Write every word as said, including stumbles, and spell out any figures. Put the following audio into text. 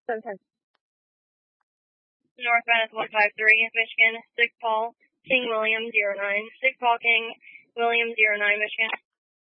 Sometimes. Northbound is one five three, Michigan, six Paul, King William, zero nine, six Paul, King William, zero nine, Michigan.